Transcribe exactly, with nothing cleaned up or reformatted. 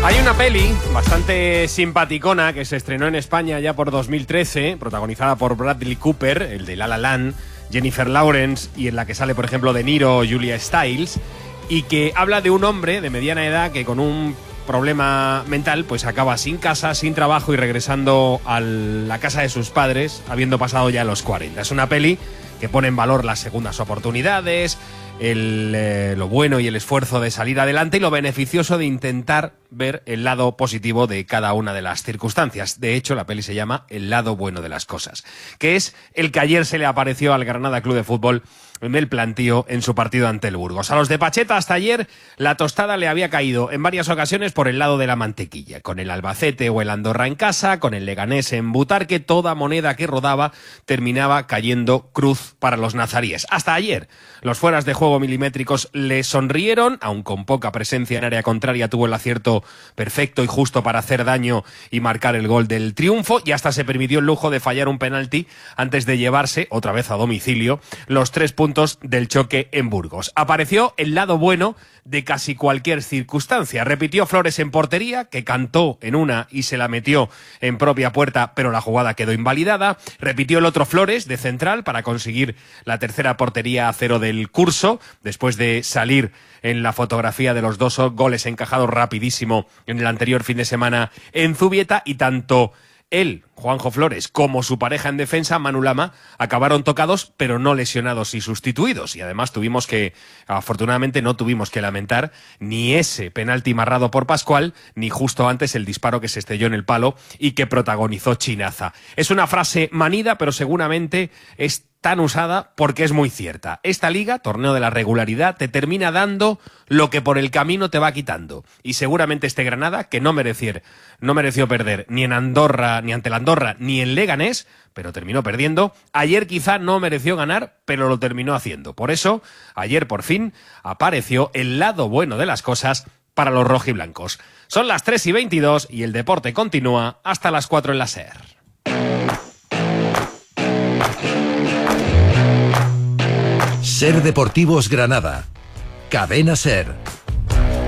Hay una peli bastante simpaticona que se estrenó en España ya por dos mil trece, protagonizada por Bradley Cooper, el de La La Land, Jennifer Lawrence, y en la que sale, por ejemplo, De Niro o Julia Stiles, y que habla de un hombre de mediana edad que con un problema mental pues acaba sin casa, sin trabajo y regresando a la casa de sus padres, habiendo pasado ya los cuarenta. Es una peli que pone en valor las segundas oportunidades, el, eh, lo bueno y el esfuerzo de salir adelante y lo beneficioso de intentar ver el lado positivo de cada una de las circunstancias. De hecho, la peli se llama El lado bueno de las cosas, que es el que ayer se le apareció al Granada Club de Fútbol en el plantío en su partido ante el Burgos. A los de Pacheta hasta ayer la tostada le había caído en varias ocasiones por el lado de la mantequilla, con el Albacete o el Andorra en casa, con el Leganés en Butarque, toda moneda que rodaba terminaba cayendo cruz para los nazaríes. Hasta ayer los fueras de juego milimétricos le sonrieron, aun con poca presencia en área contraria tuvo el acierto perfecto y justo para hacer daño y marcar el gol del triunfo, y hasta se permitió el lujo de fallar un penalti antes de llevarse, otra vez a domicilio, los tres puntos del choque en Burgos. Apareció el lado bueno de casi cualquier circunstancia. Repitió Flores en portería, que cantó en una y se la metió en propia puerta, pero la jugada quedó invalidada. Repitió el otro Flores de central para conseguir la tercera portería a cero del curso, después de salir en la fotografía de los dos goles encajados rapidísimo en el anterior fin de semana en Zubieta, y tanto él, Juanjo Flores, como su pareja en defensa, Manu Lama, acabaron tocados pero no lesionados y sustituidos, y además tuvimos que, afortunadamente no tuvimos que lamentar ni ese penalti marrado por Pascual, ni justo antes el disparo que se estrelló en el palo y que protagonizó Chinaza. Es una frase manida, pero seguramente es tan usada porque es muy cierta. Esta liga, torneo de la regularidad, te termina dando lo que por el camino te va quitando. Y seguramente este Granada, que no mereció, no mereció perder ni en Andorra, ni ante el Andorra, ni en Leganés, pero terminó perdiendo, ayer quizá no mereció ganar, pero lo terminó haciendo. Por eso, ayer por fin apareció el lado bueno de las cosas para los rojiblancos. Son las tres y veintidós y el deporte continúa hasta las cuatro en la SER. SER Deportivos Granada. Cadena SER.